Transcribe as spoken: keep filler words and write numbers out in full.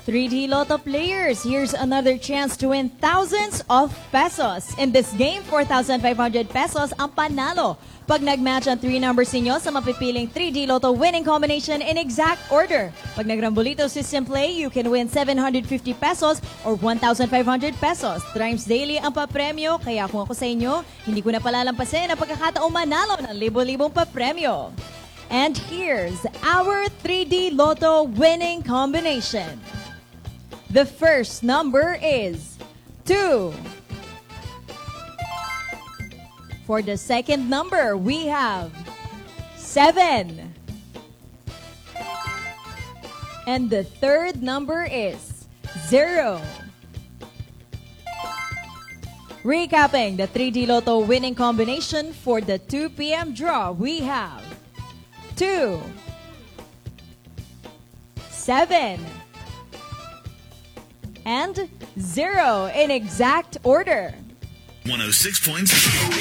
three D Lotto players, here's another chance to win thousands of pesos. In this game, four thousand five hundred pesos ang panalo pag nag-match ang three numbers ninyo sa mapipiling three D Lotto winning combination in exact order. Pag nag-Rambolito system play, you can win seven hundred fifty pesos or one thousand five hundred pesos. Trimes daily ang papremyo, kaya kung ako sa inyo, hindi ko na palalampasin ang pagkakataong manalo ng libo-libong papremyo. And here's our three D Lotto winning combination. The first number is two. For the second number, we have seven. And the third number is zero. Recapping the three D Lotto winning combination for the two p m draw, we have two, seven, and zero in exact order. one oh six point zero